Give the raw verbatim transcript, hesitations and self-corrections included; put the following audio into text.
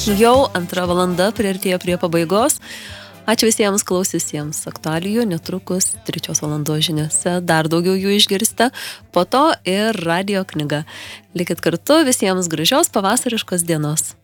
Jau antra valanda priartėjo prie pabaigos. Ačiū visiems klausiusiems aktualijų, netrukus trečios valandos žiniose dar daugiau jų išgirsite, po to ir radio knyga. Likit kartu, visiems gražios pavasariškos dienos.